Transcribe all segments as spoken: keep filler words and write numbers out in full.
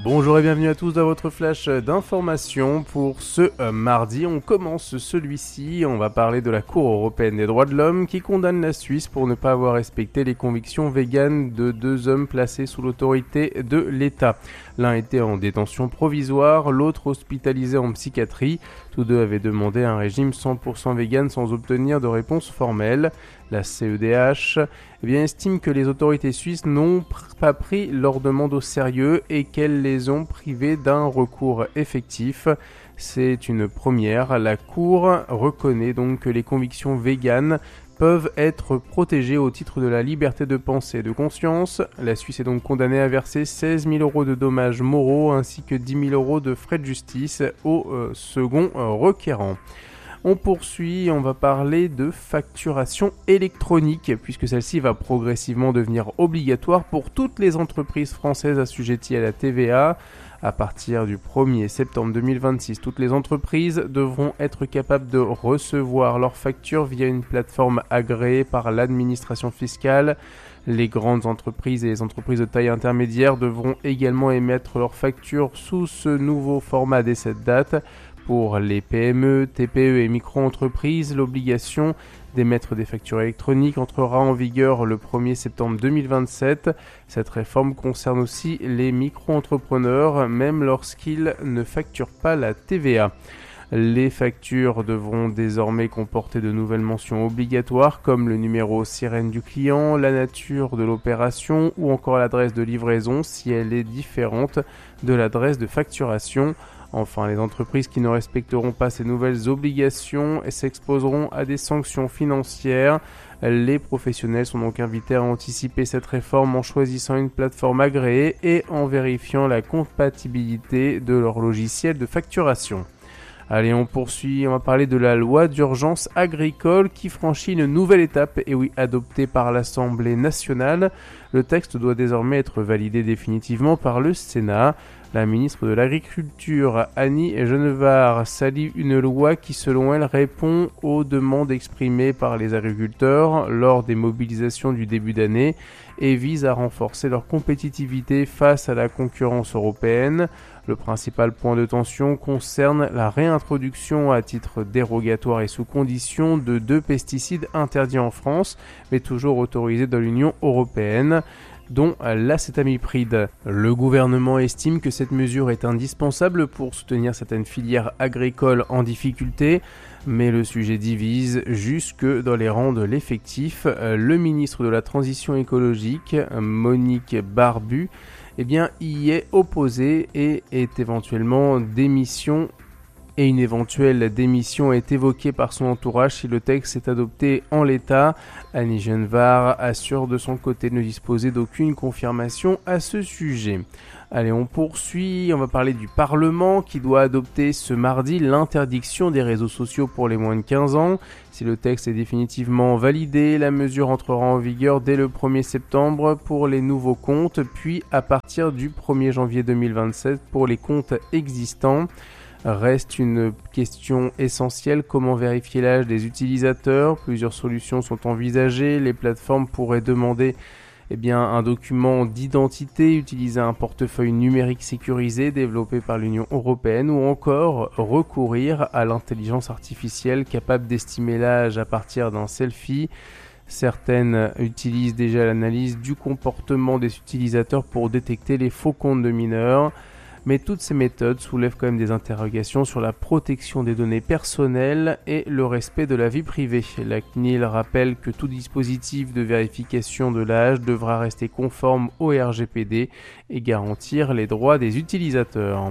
Bonjour et bienvenue à tous dans votre flash d'information pour ce euh, mardi. On commence celui-ci, on va parler de la Cour européenne des droits de l'homme qui condamne la Suisse pour ne pas avoir respecté les convictions véganes de deux hommes placés sous l'autorité de l'État. L'un était en détention provisoire, l'autre hospitalisé en psychiatrie. Tous deux avaient demandé un régime cent pour cent vegan sans obtenir de réponse formelle. La C E D H eh bien, estime que les autorités suisses n'ont pr- pas pris leur demande au sérieux et qu'elles les ont privés d'un recours effectif. C'est une première. La Cour reconnaît donc que les convictions véganes peuvent être protégées au titre de la liberté de pensée et de conscience. La Suisse est donc condamnée à verser seize mille euros de dommages moraux ainsi que dix mille euros de frais de justice au euh, second euh, requérant. On poursuit, on va parler de facturation électronique, puisque celle-ci va progressivement devenir obligatoire pour toutes les entreprises françaises assujetties à la T V A. À partir du premier septembre deux mille vingt-six, toutes les entreprises devront être capables de recevoir leurs factures via une plateforme agréée par l'administration fiscale. Les grandes entreprises et les entreprises de taille intermédiaire devront également émettre leurs factures sous ce nouveau format dès cette date. Pour les P M E, T P E et micro-entreprises, l'obligation d'émettre des factures électroniques entrera en vigueur le premier septembre deux mille vingt-sept. Cette réforme concerne aussi les micro-entrepreneurs, même lorsqu'ils ne facturent pas la T V A. Les factures devront désormais comporter de nouvelles mentions obligatoires comme le numéro sirène du client, la nature de l'opération ou encore l'adresse de livraison si elle est différente de l'adresse de facturation. Enfin, les entreprises qui ne respecteront pas ces nouvelles obligations s'exposeront à des sanctions financières. Les professionnels sont donc invités à anticiper cette réforme en choisissant une plateforme agréée et en vérifiant la compatibilité de leur logiciel de facturation. Allez, on poursuit, on va parler de la loi d'urgence agricole qui franchit une nouvelle étape, et oui, adoptée par l'Assemblée nationale. Le texte doit désormais être validé définitivement par le Sénat. La ministre de l'Agriculture, Annie Genevard, salue une loi qui, selon elle, répond aux demandes exprimées par les agriculteurs lors des mobilisations du début d'année et vise à renforcer leur compétitivité face à la concurrence européenne. Le principal point de tension concerne la réintroduction à titre dérogatoire et sous condition de deux pesticides interdits en France, mais toujours autorisés dans l'Union européenne, dont l'acétamipride. Le gouvernement estime que cette mesure est indispensable pour soutenir certaines filières agricoles en difficulté, mais le sujet divise jusque dans les rangs de l'effectif. Le ministre de la Transition écologique, Monique Barbu, eh bien, y est opposé et est éventuellement démission et une éventuelle démission est évoquée par son entourage si le texte est adopté en l'état. Annie Genevard assure de son côté ne disposer d'aucune confirmation à ce sujet. Allez, on poursuit, on va parler du Parlement qui doit adopter ce mardi l'interdiction des réseaux sociaux pour les moins de quinze ans. Si le texte est définitivement validé, la mesure entrera en vigueur dès le premier septembre pour les nouveaux comptes, puis à partir du premier janvier deux mille vingt-sept pour les comptes existants. Reste une question essentielle, comment vérifier l'âge des utilisateurs? Plusieurs solutions sont envisagées. Les plateformes pourraient demander eh bien, un document d'identité, utiliser un portefeuille numérique sécurisé développé par l'Union européenne ou encore recourir à l'intelligence artificielle capable d'estimer l'âge à partir d'un selfie. Certaines utilisent déjà l'analyse du comportement des utilisateurs pour détecter les faux comptes de mineurs. Mais toutes ces méthodes soulèvent quand même des interrogations sur la protection des données personnelles et le respect de la vie privée. La C N I L rappelle que tout dispositif de vérification de l'âge devra rester conforme au R G P D et garantir les droits des utilisateurs.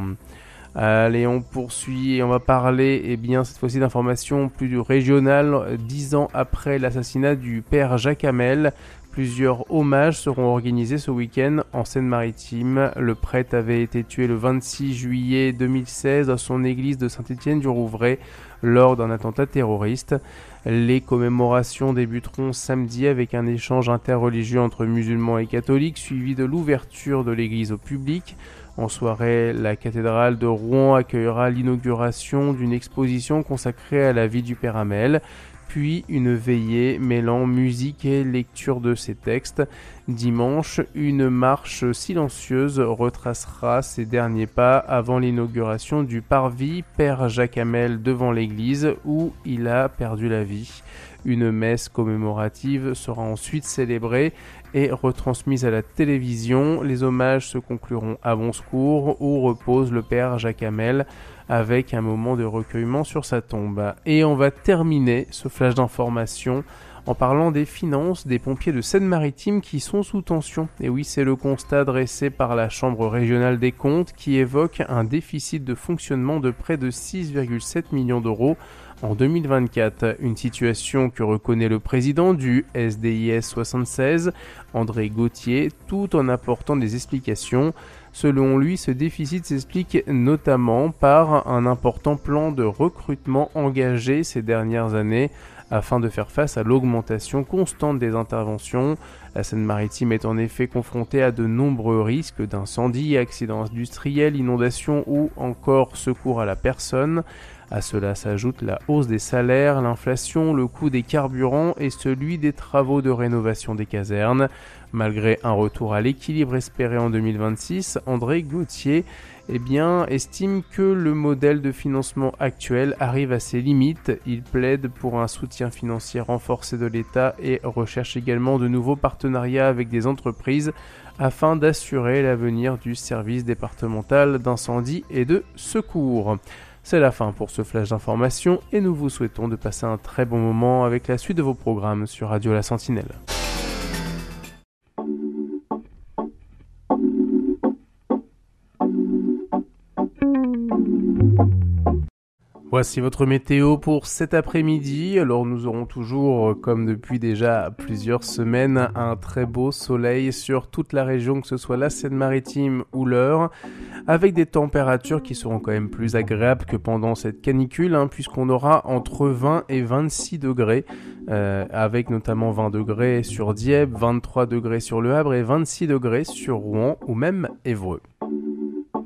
Allez, on poursuit et on va parler eh bien, cette fois-ci d'informations plus régionales. Dix ans après l'assassinat du père Jacques Hamel, plusieurs hommages seront organisés ce week-end en Seine-Maritime. Le prêtre avait été tué le vingt-six juillet deux mille seize dans son église de Saint-Étienne-du-Rouvray lors d'un attentat terroriste. Les commémorations débuteront samedi avec un échange interreligieux entre musulmans et catholiques suivi de l'ouverture de l'église au public. En soirée, la cathédrale de Rouen accueillera l'inauguration d'une exposition consacrée à la vie du père Hamel. puis une veillée mêlant musique et lecture de ses textes. Dimanche, une marche silencieuse retracera ses derniers pas avant l'inauguration du parvis Père Jacques Hamel devant l'église où il a perdu la vie. Une messe commémorative sera ensuite célébrée et retransmise à la télévision. Les hommages se concluront à Bon Secours où repose le Père Jacques Hamel avec un moment de recueillement sur sa tombe. Et on va terminer ce flash d'information en parlant des finances des pompiers de Seine-Maritime qui sont sous tension. Et oui, c'est le constat dressé par la Chambre régionale des comptes qui évoque un déficit de fonctionnement de près de six virgule sept millions d'euros en deux mille vingt-quatre. Une situation que reconnaît le président du S D I S soixante-seize, André Gauthier, tout en apportant des explications. Selon lui, ce déficit s'explique notamment par un important plan de recrutement engagé ces dernières années afin de faire face à l'augmentation constante des interventions. La Seine-Maritime est en effet confrontée à de nombreux risques d'incendie, accidents industriels, inondations ou encore secours à la personne. À cela s'ajoute la hausse des salaires, l'inflation, le coût des carburants et celui des travaux de rénovation des casernes. Malgré un retour à l'équilibre espéré en deux mille vingt-six, André Gauthier eh bien, estime que le modèle de financement actuel arrive à ses limites. Il plaide pour un soutien financier renforcé de l'État et recherche également de nouveaux partenariats avec des entreprises afin d'assurer l'avenir du service départemental d'incendie et de secours. C'est la fin pour ce flash d'information et nous vous souhaitons de passer un très bon moment avec la suite de vos programmes sur Radio La Sentinelle. Voici votre météo pour cet après-midi. Alors nous aurons toujours, comme depuis déjà plusieurs semaines, un très beau soleil sur toute la région, que ce soit la Seine-Maritime ou l'Eure, avec des températures qui seront quand même plus agréables que pendant cette canicule, hein, puisqu'on aura entre vingt et vingt-six degrés, euh, avec notamment vingt degrés sur Dieppe, vingt-trois degrés sur Le Havre et vingt-six degrés sur Rouen ou même Évreux.